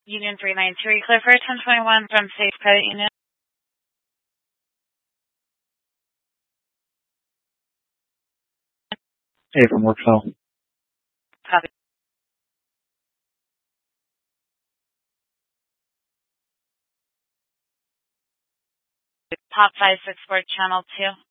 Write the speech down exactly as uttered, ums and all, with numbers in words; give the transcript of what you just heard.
Union three nine three, Clifford ten twenty-one from Safe Credit Union. Hey, from Workfell. Copy. Pop five six four channel two.